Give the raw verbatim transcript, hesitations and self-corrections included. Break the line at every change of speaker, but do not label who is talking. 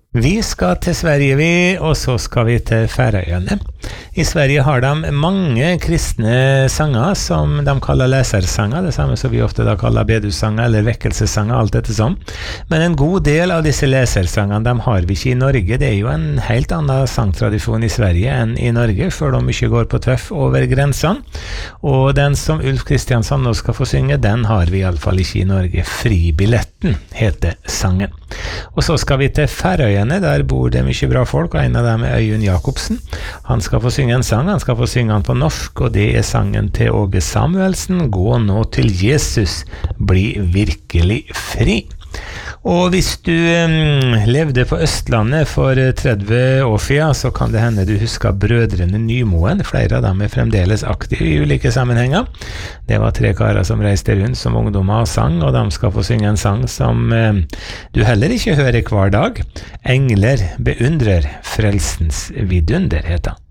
Vi skal til Sverige vi, og så skal vi til Færøyene. I Sverige har de mange kristne sanger som de kaller lesersanger, det samme som vi ofte da kaller bedussanger eller vekkelsessanger, alt dette sånn. Men en god del av disse lesersangene de har vi ikke i Norge. Det er jo en helt annen sangtradisjon i Sverige enn i Norge, før de ikke går på tøff over grensene. Og den som Ulf Kristiansson nå skal få synge, den har vi i alle fall ikke i Norge. Fribilletten heter sangen. Og så skal vi til Færøyene, der bor det mye bra folk, og en av dem er Øyunn Jakobsen. Han skal få synge en sang, han skal få synge han på norsk, og det er sangen til Åge Samuelsen, Gå nå til Jesus, bli virkelig fri. Og hvis du um, levde på Østlandet for tretti år siden, så kan det hende du husker brødrene Nymoen. Flere av dem er fremdeles aktive i ulike sammenhenger. Det var tre karer som reiste rundt som ungdommer og sang, og de skal få synge en sang som um, du heller ikke hører hver dag. Engler beundrer frelsens vidunder, heter han.